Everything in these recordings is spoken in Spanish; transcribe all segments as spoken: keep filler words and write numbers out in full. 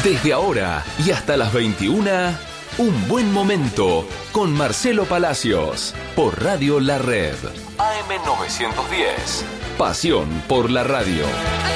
Desde ahora y hasta las veintiuna, Un Buen Momento con Marcelo Palacios por Radio La Red. A M novecientos diez. Pasión por la radio.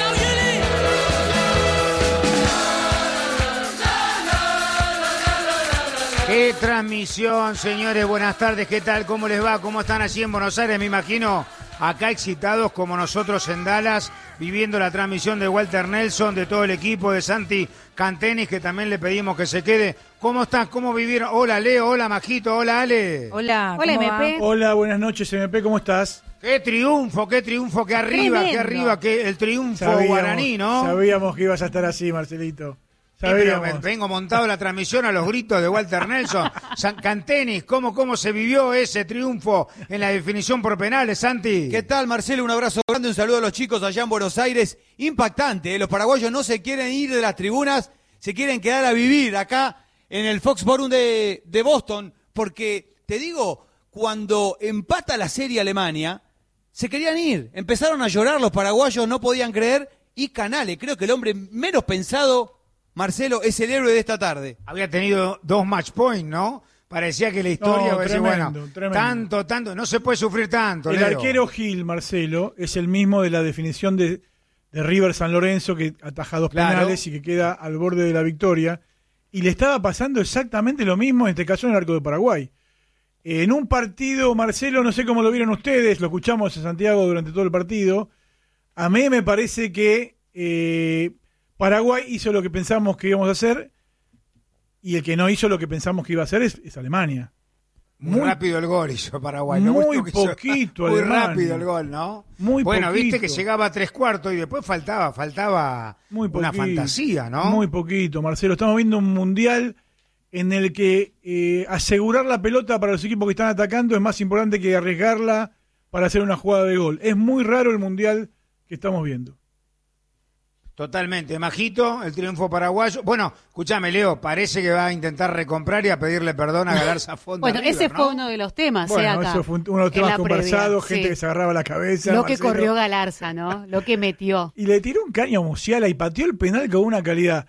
Qué transmisión, señores. Buenas tardes. ¿Qué tal? ¿Cómo les va? ¿Cómo están allí en Buenos Aires? Me imagino acá excitados como nosotros en Dallas, viviendo la transmisión de Walter Nelson, de todo el equipo, de Santi Cantenis, que también le pedimos que se quede. ¿Cómo están? ¿Cómo vivieron? Hola, Leo. Hola, Majito. Hola, Ale. Hola, hola, M P. Hola, buenas noches, M P. ¿Cómo estás? Qué triunfo, qué triunfo, qué arriba, Tremendo. qué arriba, qué el triunfo Sabíamos, guaraní, ¿no? Sabíamos que ibas a estar así, Marcelito. Sí, pero Sabíamos. vengo montado la transmisión a los gritos de Walter Nelson. San Cantenis, ¿cómo, ¿cómo se vivió ese triunfo en la definición por penales, Santi? ¿Qué tal, Marcelo? Un abrazo grande, un saludo a los chicos allá en Buenos Aires. Impactante, ¿eh? Los paraguayos no se quieren ir de las tribunas, se quieren quedar a vivir acá en el Foxborough de, de Boston, porque, te digo, cuando empata la serie Alemania, se querían ir. Empezaron a llorar los paraguayos, no podían creer, y Canale, creo que el hombre menos pensado, Marcelo, es el héroe de esta tarde. Había tenido dos match points, ¿no? Parecía que la historia, No, va a decir, tremendo, bueno, tremendo. tanto, tanto, no se puede sufrir tanto. El Leo. arquero Gil, Marcelo, es el mismo de la definición de, de River San Lorenzo, que ataja dos Claro. penales y que queda al borde de la victoria. Y le estaba pasando exactamente lo mismo, en este caso en el arco de Paraguay. En un partido, Marcelo, no sé cómo lo vieron ustedes, lo escuchamos en Santiago durante todo el partido. A mí me parece que eh, Paraguay hizo lo que pensamos que íbamos a hacer, y el que no hizo lo que pensamos que iba a hacer es, es Alemania. Muy, muy rápido el gol hizo Paraguay. Me muy gustó que poquito, hizo, Muy Alemania. rápido el gol, ¿no? Muy bueno, poquito. viste que llegaba a tres cuartos y después faltaba, faltaba Muy una poquito, fantasía, ¿no? Muy poquito, Marcelo. Estamos viendo un mundial en el que eh, asegurar la pelota para los equipos que están atacando es más importante que arriesgarla para hacer una jugada de gol. Es muy raro el mundial que estamos viendo. Totalmente. Majito, el triunfo paraguayo. Bueno, escúchame, Leo, parece que va a intentar recomprar y a pedirle perdón a Galarza Fonda. Bueno, River, ese ¿no? fue uno de los temas, Bueno, ¿eh? Acá, eso fue uno de los en la temas conversados, previa, gente sí. que se agarraba la cabeza. Lo que Marcelo. corrió Galarza, ¿no? Lo que metió. Y le tiró un caño a Musiala y pateó el penal con una calidad.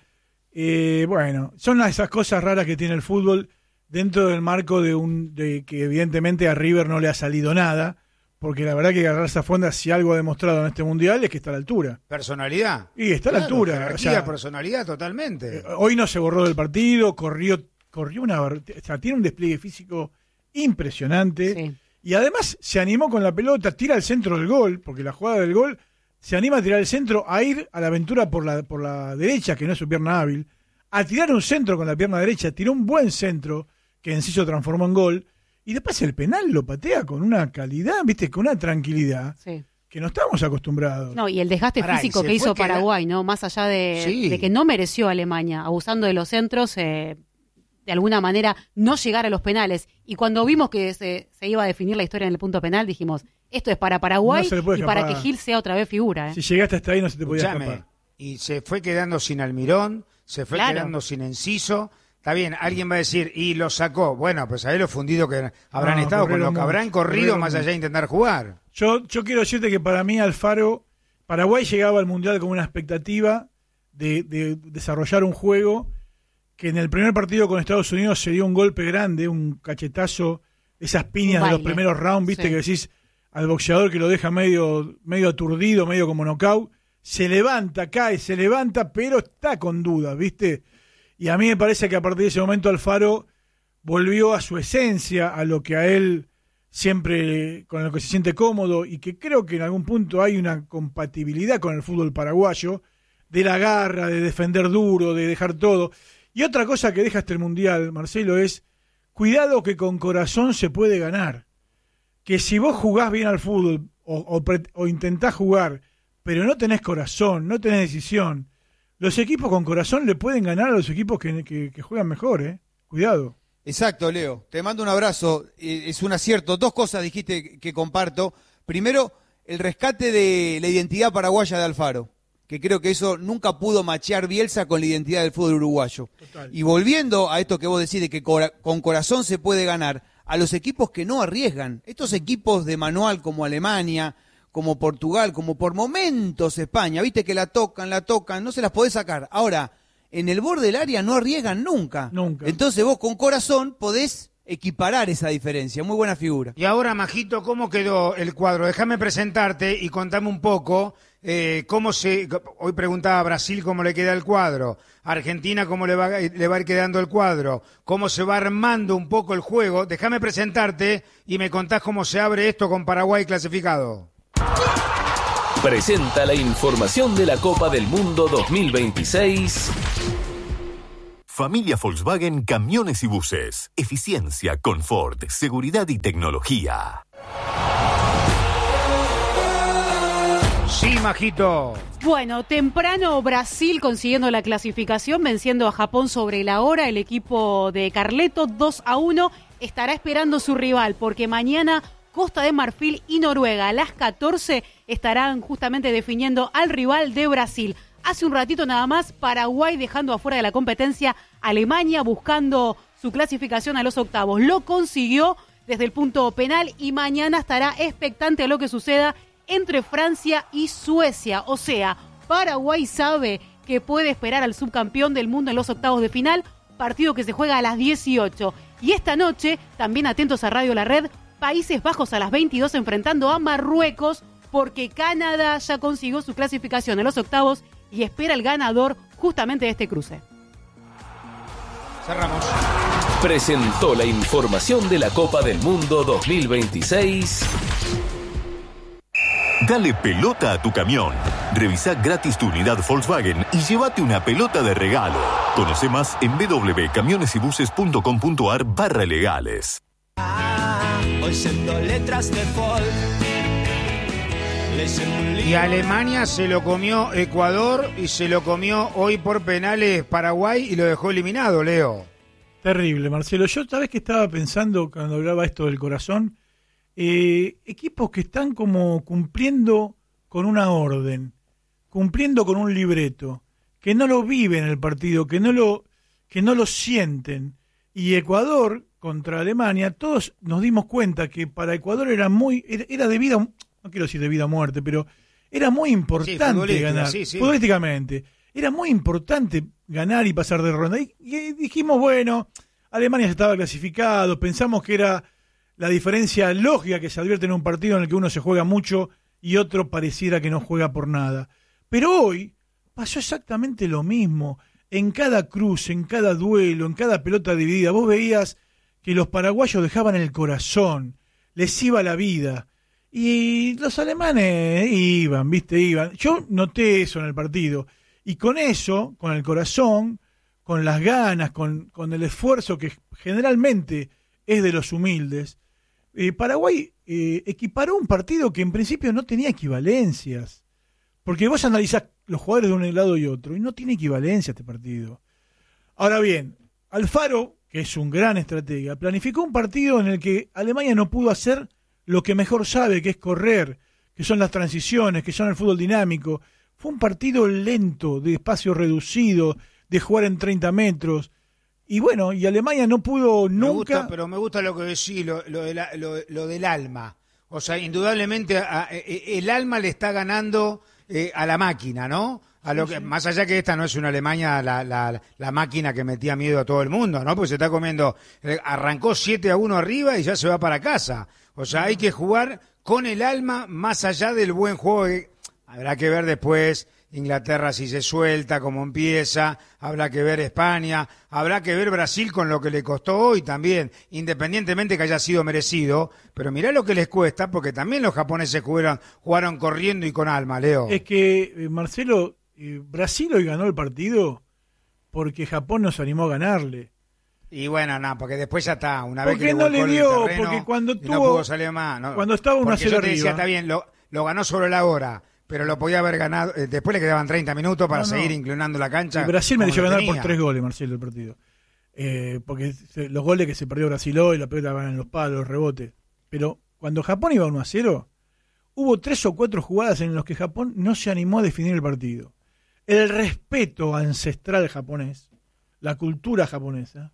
Eh, bueno, son esas cosas raras que tiene el fútbol dentro del marco de un de que evidentemente a River no le ha salido nada, porque la verdad que Galarza Fonda, si algo ha demostrado en este mundial, es que está a la altura. Personalidad. Y está a la Claro, altura. jerarquía, O sea, personalidad, totalmente. eh, hoy no se borró del partido, corrió, corrió una, o sea, tiene un despliegue físico impresionante. Sí. Y además se animó con la pelota, tira al centro del gol, porque la jugada del gol se anima a tirar el centro, a ir a la aventura por la, por la derecha, que no es su pierna hábil, a tirar un centro con la pierna derecha, tiró un buen centro, que en sí se transformó en gol, y después el penal lo patea con una calidad, viste, con una tranquilidad, Sí. que no estamos acostumbrados. No, y el desgaste Pará, físico y se que fue hizo que la- Paraguay, ¿no? Más allá de, Sí. de que no mereció Alemania, abusando de los centros, eh, de alguna manera no llegar a los penales. Y cuando vimos que se, se iba a definir la historia en el punto penal, dijimos, esto es para Paraguay No se le puede y para escapar. que Gil sea otra vez figura. ¿eh? Si llegaste hasta ahí no se te podía Escuchame, escapar. y se fue quedando sin Almirón, se fue Claro. quedando sin Enciso. Está bien, alguien va a decir, y lo sacó. Bueno, pues a ver lo fundido que habrán No, estado, con corrieron lo que mucho, habrán corrido corrieron más allá mucho. de intentar jugar. Yo, yo quiero decirte que para mí Alfaro, Paraguay llegaba al Mundial con una expectativa de, de desarrollar un juego que en el primer partido con Estados Unidos se dio un golpe grande, un cachetazo, esas piñas Un de los baile. primeros rounds, viste, Sí. que decís al boxeador que lo deja medio, medio aturdido, medio como knockout, se levanta, cae, se levanta, pero está con dudas, viste. Y a mí me parece que a partir de ese momento Alfaro volvió a su esencia, a lo que a él siempre, con lo que se siente cómodo, y que creo que en algún punto hay una compatibilidad con el fútbol paraguayo, de la garra, de defender duro, de dejar todo. Y otra cosa que deja este Mundial, Marcelo, es cuidado que con corazón se puede ganar. Que si vos jugás bien al fútbol o, o, pre- o intentás jugar, pero no tenés corazón, no tenés decisión, los equipos con corazón le pueden ganar a los equipos que, que, que juegan mejor, ¿eh? Cuidado. Exacto, Leo. Te mando un abrazo. Eh, Es un acierto. Dos cosas dijiste que- que comparto. Primero, el rescate de la identidad paraguaya de Alfaro, que creo que eso nunca pudo machear Bielsa con la identidad del fútbol uruguayo. Total. Y volviendo a esto que vos decís de que cora- con corazón se puede ganar, a los equipos que no arriesgan. Estos equipos de manual como Alemania, como Portugal, como por momentos España, viste que la tocan, la tocan, no se las podés sacar. Ahora, en el borde del área no arriesgan nunca. Nunca. Entonces vos con corazón podés equiparar esa diferencia. Muy buena figura. Y ahora, Majito, ¿cómo quedó el cuadro? Déjame presentarte y contame un poco eh, cómo se... Hoy preguntaba a Brasil cómo le queda el cuadro, Argentina cómo le va, le va a ir quedando el cuadro, cómo se va armando un poco el juego. Déjame presentarte y me contás cómo se abre esto con Paraguay clasificado. Presenta la información de la Copa del Mundo dos mil veintiséis... Familia Volkswagen Camiones y Buses. Eficiencia, confort, seguridad y tecnología. Sí, Majito. Bueno, temprano Brasil consiguiendo la clasificación, venciendo a Japón sobre la hora. El equipo de Carleto dos a uno estará esperando su rival, porque mañana Costa de Marfil y Noruega a las catorce estarán justamente definiendo al rival de Brasil. Hace un ratito nada más, Paraguay dejando afuera de la competencia a Alemania, buscando su clasificación a los octavos. Lo consiguió desde el punto penal y mañana estará expectante a lo que suceda entre Francia y Suecia. O sea, Paraguay sabe que puede esperar al subcampeón del mundo en los octavos de final, partido que se juega a las dieciocho. Y esta noche, también atentos a Radio La Red, Países Bajos a las veintidós enfrentando a Marruecos, porque Canadá ya consiguió su clasificación en los octavos y espera el ganador justamente de este cruce. Cerramos. Presentó la información de la Copa del Mundo dos mil veintiséis. Dale pelota a tu camión. Revisa gratis tu unidad Volkswagen y llévate una pelota de regalo. Conoce más en www.camionesybuses.com.ar barra legales. Hoy siendo letras de folk. Y Alemania se lo comió Ecuador y se lo comió hoy por penales Paraguay y lo dejó eliminado, Leo. Terrible, Marcelo. Yo, ¿sabes qué estaba pensando cuando hablaba esto del corazón? Eh, equipos que están como cumpliendo con una orden, cumpliendo con un libreto, que no lo viven el partido, que no lo, que no lo sienten. Y Ecuador contra Alemania, todos nos dimos cuenta que para Ecuador era muy, era, era de vida, no quiero decir de vida o muerte, pero era muy importante sí, ganar, sí, sí. futbolísticamente. Era muy importante ganar y pasar de ronda. Y, y dijimos, bueno, Alemania ya estaba clasificado, pensamos que era la diferencia lógica que se advierte en un partido en el que uno se juega mucho y otro pareciera que no juega por nada. Pero hoy pasó exactamente lo mismo. En cada cruce, en cada duelo, en cada pelota dividida, vos veías que los paraguayos dejaban el corazón, les iba la vida. Y los alemanes iban, viste, iban. Yo noté eso en el partido. Y con eso, con el corazón, con las ganas, con, con el esfuerzo que generalmente es de los humildes, eh, Paraguay eh, equiparó un partido que en principio no tenía equivalencias. Porque vos analizás los jugadores de un lado y otro, y no tiene equivalencia este partido. Ahora bien, Alfaro, que es un gran estratega, planificó un partido en el que Alemania no pudo hacer lo que mejor sabe, que es correr, que son las transiciones, que son el fútbol dinámico. Fue un partido lento, de espacio reducido, de jugar en treinta metros. Y bueno, y Alemania no pudo me nunca... Gusta, pero me gusta lo que decís, lo, lo, de la, lo, lo del alma. O sea, indudablemente a, a, el alma le está ganando eh, a la máquina, ¿no? A lo que, sí. Más allá que esta no es una Alemania, la, la, la máquina que metía miedo a todo el mundo, ¿no? Pues se está comiendo, eh, arrancó siete a uno arriba y ya se va para casa. O sea, hay que jugar con el alma más allá del buen juego. Que habrá que ver después Inglaterra si se suelta, cómo empieza, habrá que ver España, habrá que ver Brasil con lo que le costó hoy también, independientemente que haya sido merecido, pero mirá lo que les cuesta, porque también los japoneses jugaron, jugaron corriendo y con alma, Leo. Es que, eh, Marcelo, eh, Brasil hoy ganó el partido porque Japón no se animó a ganarle. Y bueno, no, porque después ya está, una vez porque que no le dio, el terreno, porque cuando tuvo, no pudo salir más, no, cuando estaba uno a cero arriba, decía, está bien, lo, lo ganó sobre la hora, pero lo podía haber ganado, eh, después le quedaban treinta minutos para no, no. seguir inclinando la cancha. Y Brasil mereció ganar tenía. por tres goles, Marcelo, el partido. Eh, porque se, los goles que se perdió Brasil hoy, la pelota van en los palos, los rebotes. Pero cuando Japón iba uno a cero, hubo tres o cuatro jugadas en las que Japón no se animó a definir el partido. El respeto ancestral japonés, la cultura japonesa,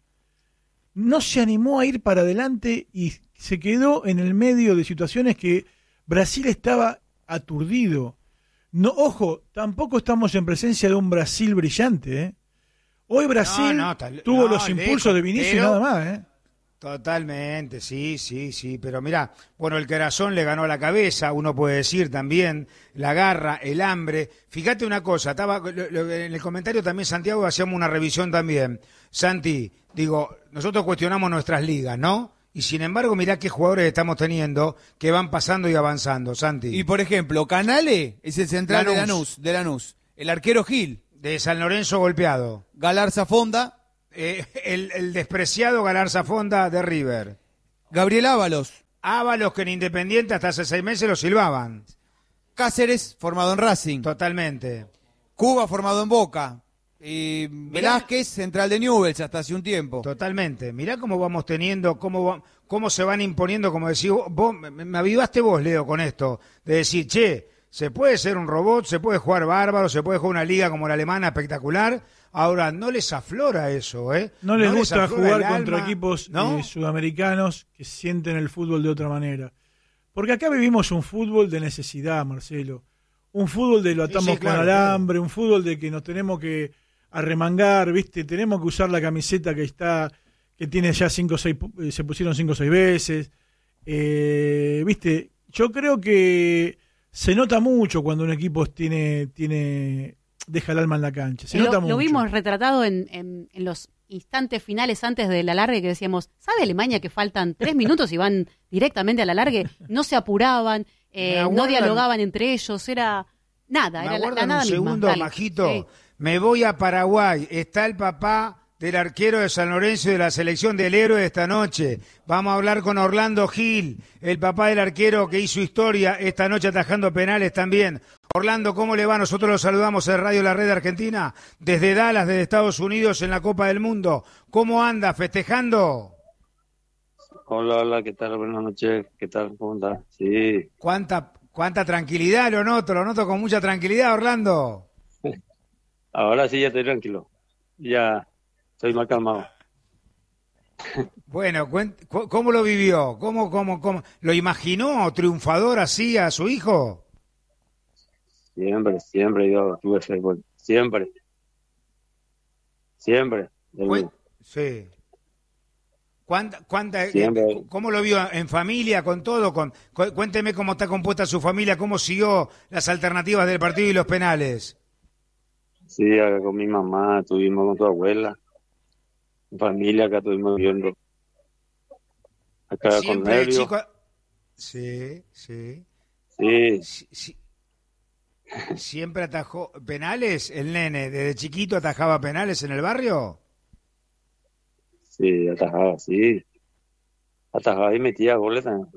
no se animó a ir para adelante y se quedó en el medio de situaciones que Brasil estaba aturdido. No, ojo, tampoco estamos en presencia de un Brasil brillante, ¿eh? Hoy Brasil No, no, tal- tuvo no, los impulsos lejos, de Vinicius pero- nada más, ¿eh? Totalmente, sí, sí, sí, pero mirá, bueno, el corazón le ganó a la cabeza, uno puede decir también, la garra, el hambre. Fíjate una cosa, estaba lo- lo- en el comentario también Santiago hacíamos una revisión también. Santi, digo, nosotros cuestionamos nuestras ligas, ¿no? Y sin embargo, mirá qué jugadores estamos teniendo que van pasando y avanzando, Santi. Y por ejemplo, Canale es el central de Lanús. Lanús, de Lanús. El arquero Gil, De San Lorenzo golpeado. Galarza Fonda, Eh, el, el despreciado Galarza Fonda de River. Gabriel Ábalos, Ábalos que en Independiente hasta hace seis meses lo silbaban. Cáceres, formado en Racing, Totalmente. Cuba, formado en Boca, y Velázquez, central de Newell's hasta hace un tiempo. Totalmente. Mirá cómo vamos teniendo, cómo, va- cómo se van imponiendo, como decís vos, vos, me, me avivaste vos, Leo, con esto, de decir, che, se puede ser un robot, se puede jugar bárbaro, se puede jugar una liga como la alemana espectacular. Ahora, no les aflora eso, ¿eh? No les gusta aflora jugar el contra alma, equipos ¿no? eh, sudamericanos que sienten el fútbol de otra manera. Porque acá vivimos un fútbol de necesidad, Marcelo. Un fútbol de lo Sí, atamos sí, claro, con alambre, un fútbol de que nos tenemos que arremangar, ¿viste? Tenemos que usar la camiseta que está, que tiene ya cinco o seis, pu- eh, se pusieron cinco o seis veces. Eh, ¿Viste? Yo creo que se nota mucho cuando un equipo tiene, tiene, deja el alma en la cancha. Se lo, nota lo mucho. vimos retratado en, en- en los instantes finales antes del alargue que decíamos, ¿sabe Alemania que faltan tres minutos y van directamente al alargue? No se apuraban, eh, Me no aguardan- dialogaban entre ellos, era nada, Me era la, la aguardan nada un misma. segundo, Dale. Majito. Sí. Me voy a Paraguay. Está el papá del arquero de San Lorenzo y de la selección del héroe de esta noche. Vamos a hablar con Orlando Gil, el papá del arquero que hizo historia esta noche atajando penales también. Orlando, ¿cómo le va? Nosotros lo saludamos en Radio La Red Argentina, desde Dallas, desde Estados Unidos, en la Copa del Mundo. ¿Cómo anda? ¿Festejando? Hola, hola, ¿qué tal? Buenas noches, ¿qué tal? ¿Cómo estás? Sí, ¿Cuánta, cuánta tranquilidad? Lo noto, lo noto con mucha tranquilidad, Orlando. ahora sí ya estoy tranquilo, ya estoy más calmado. Bueno, cuen- cu- ¿cómo lo vivió? ¿Cómo, cómo, cómo? ¿Lo imaginó triunfador así a su hijo? Siempre, siempre yo tuve fútbol, siempre, siempre. Cuen- Sí. ¿Cuánta, cuánta, eh, Siempre. ¿Cómo lo vio en familia, con todo? Con, cu- cuénteme cómo está compuesta su familia, cómo siguió las alternativas del partido y los penales. Sí, acá con mi mamá, estuvimos con tu abuela, mi familia acá estuvimos viendo. Acá con Siempre de nervios, chico. Sí, sí. sí, Sí, sí. ¿Siempre atajó penales el nene? ¿Desde chiquito atajaba penales en el barrio? sí, atajaba, sí. Atajaba y metía goles también.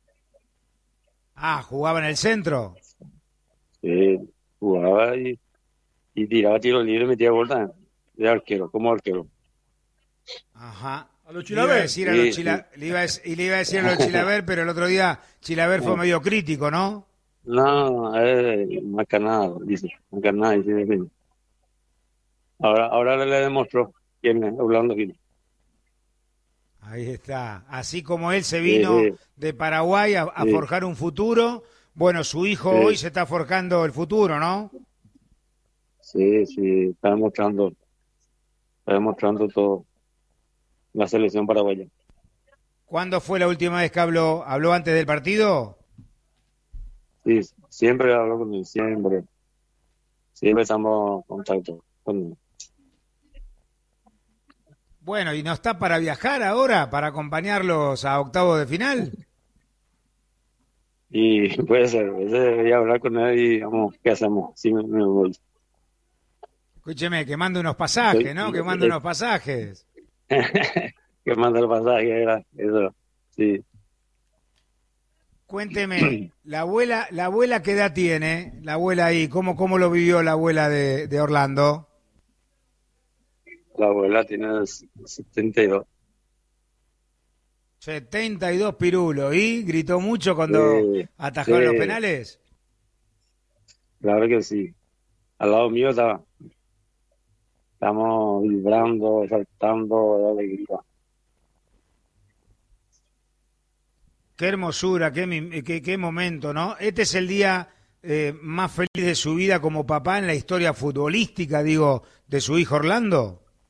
Ah, jugaba en el centro. Sí, jugaba y, y tiraba tiro libre y metía gol también, de arquero, como arquero. Ajá. A los Le iba a Chilaver. decir a Sí, los Chila- le iba a dec- y le iba a decir a los Chilaver, pero el otro día Chilaver fue medio crítico, ¿no? No, es más que nada, dice, más que nada, dice, dice. Ahora, ahora le demostró quién es Orlando Gil. Ahí está. Así como él se vino Sí, sí. de Paraguay a, a Sí. forjar un futuro, bueno, su hijo Sí. hoy se está forjando el futuro, ¿no? Sí, sí, está demostrando, está demostrando todo la selección paraguaya. ¿Cuándo fue la última vez que habló? ¿Habló antes del partido? Sí, siempre hablo con él, siempre, siempre estamos en contacto con él. Bueno, ¿y no está para viajar ahora, para acompañarlos a octavos de final? Y puede ser, puede ser, debería hablar con él y vamos, ¿qué hacemos? Sí, me, me voy. Escúcheme, que mande unos pasajes, Sí, ¿no? Que sí, mande sí. unos pasajes. Que manda el pasaje, era eso, sí. Cuénteme, la abuela, la abuela ¿qué edad tiene? La abuela ahí, ¿cómo, cómo lo vivió la abuela de, de Orlando? La abuela tiene setenta y dos. setenta y dos pirulos. ¿Y gritó mucho cuando Sí, atajaron sí. los penales? Claro que sí. Al lado mío estaba. Estamos vibrando, saltando de alegría. Qué hermosura, qué, mi- qué, qué momento, ¿no? Este es el día eh, más feliz de su vida como papá en la historia futbolística, digo, de su hijo Orlando.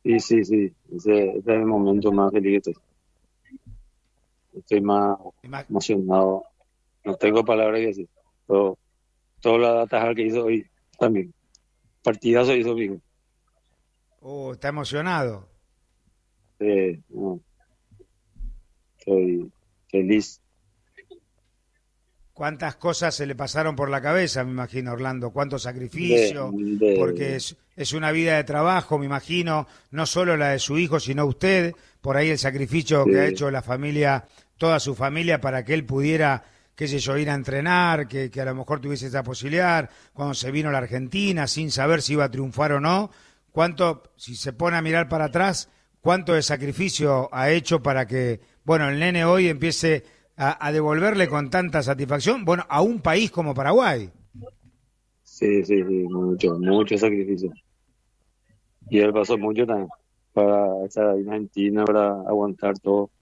Sí, sí, sí. Ese, ese es el momento más feliz que estoy. Estoy más Ima- emocionado. No tengo palabras que decir. Todo, todo la atajar que hizo hoy también. Partidazo hizo mi hijo. Oh, está emocionado. Eh, no, estoy feliz. ¿Cuántas cosas se le pasaron por la cabeza, me imagino, Orlando? ¿Cuánto sacrificio? De- de- Porque es, es una vida de trabajo, me imagino, no solo la de su hijo, sino usted, por ahí el sacrificio Sí. que ha hecho la familia, toda su familia, para que él pudiera, qué sé yo, ir a entrenar, que, que a lo mejor tuviese esa posibilidad, cuando se vino a la Argentina, sin saber si iba a triunfar o no. ¿Cuánto, si se pone a mirar para atrás, cuánto de sacrificio ha hecho para que, bueno, el nene hoy empiece a, a devolverle con tanta satisfacción, bueno, a un país como Paraguay? Sí, sí, sí, mucho, mucho sacrificio. Y él pasó mucho también para estar ahí en Argentina, para aguantar todo.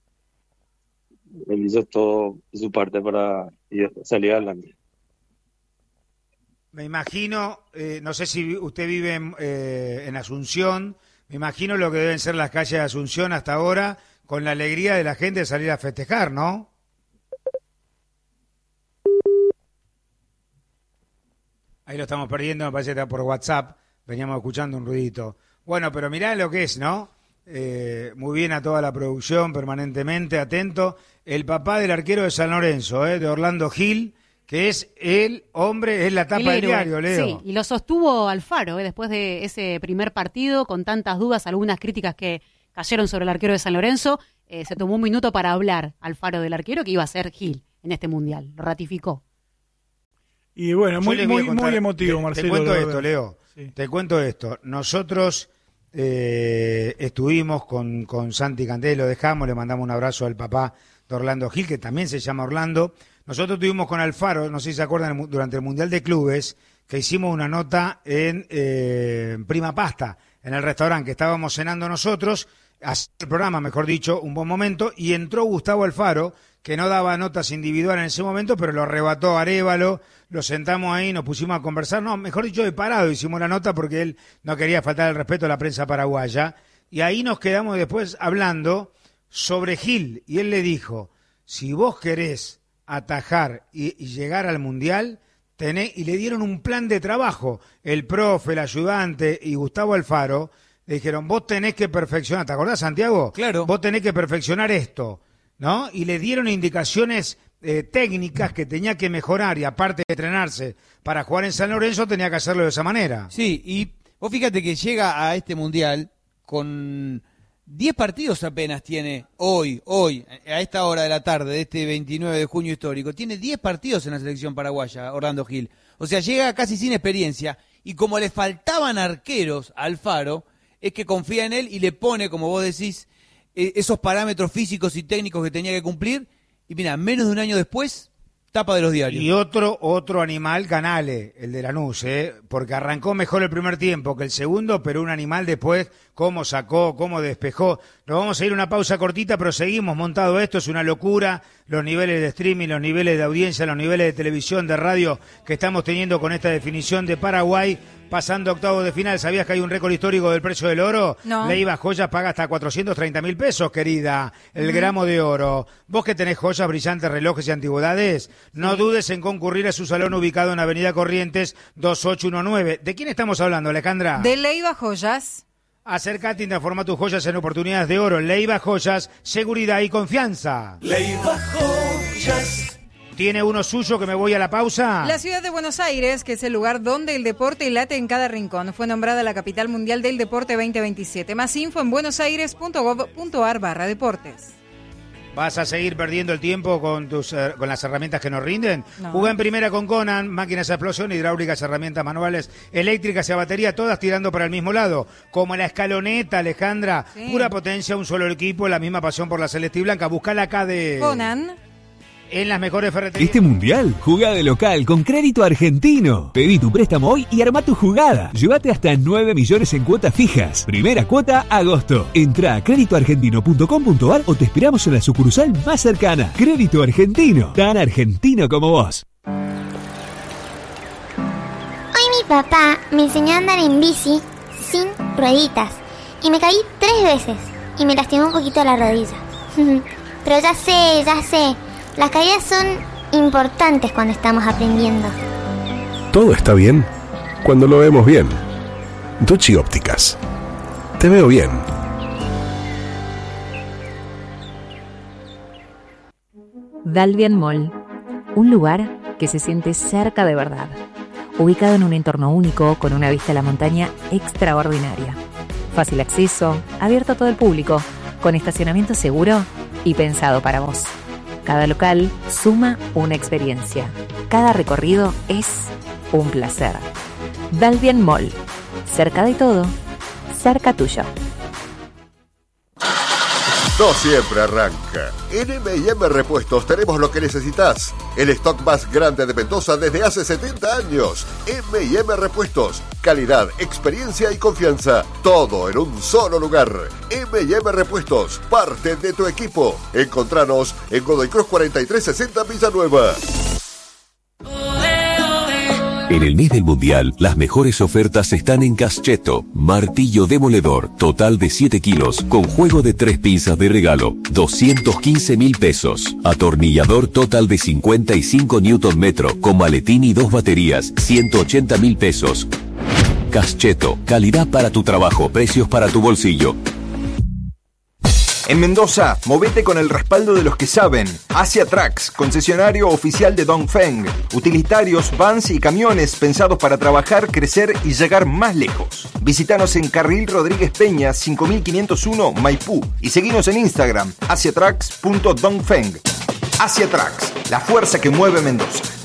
Él hizo todo de su parte para ir- salir adelante. Me imagino, eh, no sé si usted vive en, eh, en Asunción, me imagino lo que deben ser las calles de Asunción hasta ahora, con la alegría de la gente de salir a festejar, ¿no? Ahí lo estamos perdiendo, me parece que está por WhatsApp, veníamos escuchando un ruidito. Bueno, pero mirá lo que es, ¿no? Eh, muy bien a toda la producción, permanentemente atento. El papá del arquero de San Lorenzo, ¿eh? De Orlando Gil, que es el hombre, es la tapa El del héroe, diario, Leo. Sí, y lo sostuvo Alfaro, ¿eh? Después de ese primer partido, con tantas dudas, algunas críticas que cayeron sobre el arquero de San Lorenzo, eh, se tomó un minuto para hablar Alfaro del arquero que iba a ser Gil en este Mundial, lo ratificó. Y bueno, Yo muy, les voy a muy, contar- muy emotivo, te, Marcelo. Te cuento la esto, verdad. Leo. Sí. Te cuento esto. Nosotros eh, estuvimos con, con Santi Canté, lo dejamos, le mandamos un abrazo al papá de Orlando Gil, que también se llama Orlando. Nosotros estuvimos con Alfaro, no sé si se acuerdan, durante el Mundial de Clubes, que hicimos una nota en eh, Prima Pasta, en el restaurante que estábamos cenando nosotros, hacer el programa, mejor dicho, un buen momento, y entró Gustavo Alfaro, que no daba notas individuales en ese momento, pero lo arrebató Arévalo, lo sentamos ahí, nos pusimos a conversar, no, mejor dicho, de parado hicimos la nota porque él no quería faltar el respeto a la prensa paraguaya, y ahí nos quedamos después hablando sobre Gil, y él le dijo, si vos querés atajar y, y llegar al Mundial, tené, y le dieron un plan de trabajo, el profe, el ayudante y Gustavo Alfaro, le dijeron, vos tenés que perfeccionar, ¿te acordás, Santiago? Claro. Vos tenés que perfeccionar esto, ¿no? Y le dieron indicaciones eh, técnicas que tenía que mejorar y aparte de entrenarse para jugar en San Lorenzo, tenía que hacerlo de esa manera. Sí, y vos fíjate que llega a este Mundial con diez partidos apenas tiene hoy, hoy, a esta hora de la tarde de este veintinueve de junio histórico. Tiene diez partidos en la selección paraguaya, Orlando Gil. O sea, llega casi sin experiencia y como le faltaban arqueros a Alfaro, es que confía en él y le pone, como vos decís, eh, esos parámetros físicos y técnicos que tenía que cumplir. Y mira, menos de un año después, tapa de los diarios. Y otro otro animal, Canale, el de Lanús, ¿eh? Porque arrancó mejor el primer tiempo que el segundo, pero un animal después, cómo sacó, cómo despejó. Nos vamos a ir a una pausa cortita, pero seguimos montado esto, es una locura, los niveles de streaming, los niveles de audiencia, los niveles de televisión, de radio que estamos teniendo con esta definición de Paraguay, pasando a octavos de final. ¿Sabías que hay un récord histórico del precio del oro? No. Leiva Joyas paga hasta cuatrocientos treinta mil pesos, querida, el gramo de oro. Vos que tenés joyas, brillantes, relojes y antigüedades, no dudes en concurrir a su salón ubicado en Avenida Corrientes dos ocho uno nueve. ¿De quién estamos hablando, Alejandra? De Leiva Joyas. Acércate y transforma tus joyas en oportunidades de oro. Leiva Joyas, seguridad y confianza. Leiva Joyas. ¿Tiene uno suyo que me voy a la pausa? La ciudad de Buenos Aires, que es el lugar donde el deporte late en cada rincón, fue nombrada la capital mundial del deporte veinte veintisiete. Más info en buenosaires.gov.ar barra deportes. ¿Vas a seguir perdiendo el tiempo con tus eh, con las herramientas que nos rinden? No. Juega en primera con Conan, máquinas a explosión, hidráulicas, herramientas manuales, eléctricas y a batería, todas tirando para el mismo lado. Como la escaloneta, Alejandra, Sí. pura potencia, un solo equipo, la misma pasión por la celeste y blanca. Buscala acá de... Conan. En las mejores ferreterías. Este mundial, jugá de local con crédito argentino. Pedí tu préstamo hoy y armá tu jugada. Llévate hasta nueve millones en cuotas fijas. Primera cuota, agosto. Entrá a crédito argentino punto com punto ar o te esperamos en la sucursal más cercana. Crédito Argentino, tan argentino como vos. Hoy mi papá me enseñó a andar en bici sin rueditas. y me caí tres veces y me lastimé un poquito la rodilla. Pero ya sé, ya sé, las caídas son importantes cuando estamos aprendiendo. Todo está bien cuando lo vemos bien. Ducci Ópticas. Te veo bien. Dalvian Mall, un lugar que se siente cerca de verdad, ubicado en un entorno único con una vista a la montaña extraordinaria. Fácil acceso, abierto a todo el público, con estacionamiento seguro y pensado para vos. Cada local suma una experiencia. Cada recorrido es un placer. Dalvian Mall, cerca de todo, cerca tuyo. No siempre arranca. En eme y eme Repuestos tenemos lo que necesitas. El stock más grande de Mendoza desde hace setenta años. eme y eme Repuestos. Calidad, experiencia y confianza. Todo en un solo lugar. eme y eme Repuestos. Parte de tu equipo. Encontranos en Godoy Cruz cuarenta y tres sesenta Villanueva. En el mes del Mundial, las mejores ofertas están en Cascheto. Martillo demoledor, total de siete kilos, con juego de tres pinzas de regalo, doscientos quince mil pesos. Atornillador total de cincuenta y cinco newton metro, con maletín y dos baterías, ciento ochenta mil pesos. Cascheto, calidad para tu trabajo, precios para tu bolsillo. En Mendoza, movete con el respaldo de los que saben. Asia Trucks, concesionario oficial de Dongfeng. Utilitarios, vans y camiones pensados para trabajar, crecer y llegar más lejos. Visítanos en Carril Rodríguez Peña, cinco mil quinientos uno, Maipú. Y seguinos en Instagram, asiatrucks punto dongfeng. Asia Trucks, la fuerza que mueve Mendoza.